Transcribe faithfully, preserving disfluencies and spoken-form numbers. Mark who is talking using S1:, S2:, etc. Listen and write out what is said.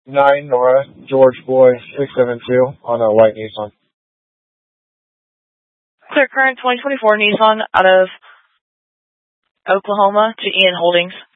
S1: nine Nora, George Boy, six seven two on a white Nissan.
S2: Clear current twenty twenty-four Nissan out of Oklahoma to Ian Holdings.